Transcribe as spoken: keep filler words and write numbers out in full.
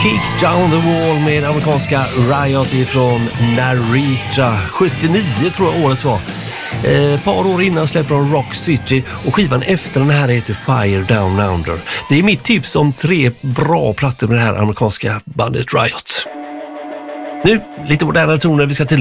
Kick Down the Wall med amerikanska Riot ifrån Narita. sjuttionio tror jag året var. Ett par år innan släpper de Rock City och skivan efter den här heter Fire Down Under. Det är mitt tips om tre bra plattor med det här amerikanska bandet Riot. Nu, lite modernare toner, vi ska till